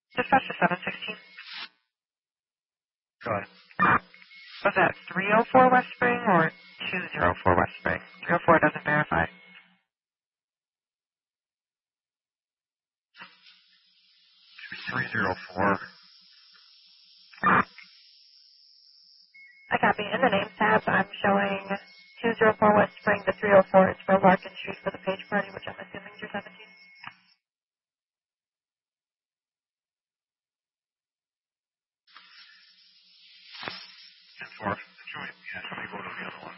Dispatch to 716. Go ahead. Was that 304 West Spring or 204 West Spring? 304 doesn't verify. 304. I copy. In the names tab, I'm showing 204 West Spring. The 304 is for Larkin Street for the page party, which I'm assuming is your 17. 10-4. Yeah, somebody vote on the other one.